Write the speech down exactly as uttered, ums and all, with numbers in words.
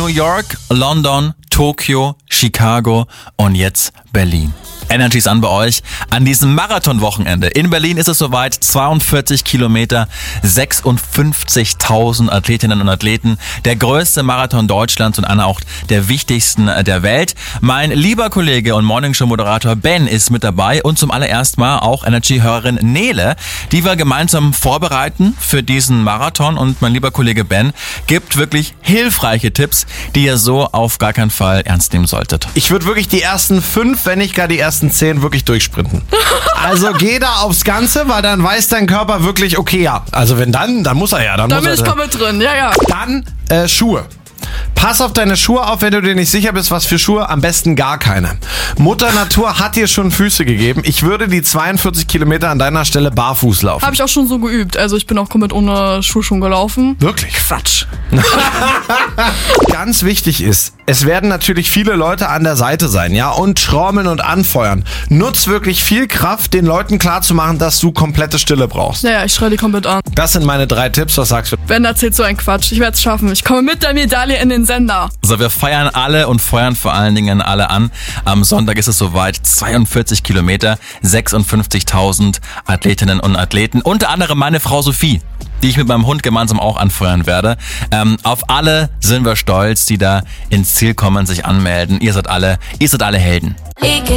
York, London, Tokio, Chicago und jetzt Berlin. Energy ist an bei euch. An diesem Marathonwochenende in Berlin ist es soweit. zweiundvierzig Kilometer, sechsundfünfzigtausend Athletinnen und Athleten. Der größte Marathon Deutschlands und einer auch der wichtigsten der Welt. Mein lieber Kollege und Morningshow-Moderator Ben ist mit dabei und zum allerersten Mal auch Energy-Hörerin Nele, die wir gemeinsam vorbereiten für diesen Marathon. Und mein lieber Kollege Ben gibt wirklich hilfreiche Tipps, die ihr so auf gar keinen Fall ernst nehmen solltet. Ich würde wirklich die ersten fünf, wenn nicht gar die ersten zehn wirklich durchsprinten. Also geh da aufs Ganze, weil dann weiß dein Körper wirklich, okay, ja. Also wenn dann, dann muss er ja. Dann Da muss bin er, ich komplett drin, ja, ja. Dann äh, Schuhe. Pass auf deine Schuhe auf, wenn du dir nicht sicher bist, was für Schuhe, am besten gar keine. Mutter Natur hat dir schon Füße gegeben. Ich würde die zweiundvierzig Kilometer an deiner Stelle barfuß laufen. Habe ich auch schon so geübt. Also ich bin auch komplett ohne Schuhe schon gelaufen. Wirklich? Quatsch. Ganz wichtig ist, es werden natürlich viele Leute an der Seite sein, ja, und schrauben und anfeuern. Nutz wirklich viel Kraft, den Leuten klarzumachen, dass du komplette Stille brauchst. Naja, ich schreie die komplett an. Das sind meine drei Tipps, was sagst du? Ben erzählt so ein Quatsch. Ich werde es schaffen. Ich komme mit der Medaille in den Sender. So, wir feiern alle und feuern vor allen Dingen alle an. Am Sonntag ist es soweit. zweiundvierzig Kilometer, sechsundfünfzigtausend Athletinnen und Athleten. Unter anderem meine Frau Sophie, die ich mit meinem Hund gemeinsam auch anfeuern werde. Ähm, auf alle sind wir stolz, die da ins Ziel kommen, sich anmelden. Ihr seid alle, ihr seid alle Helden.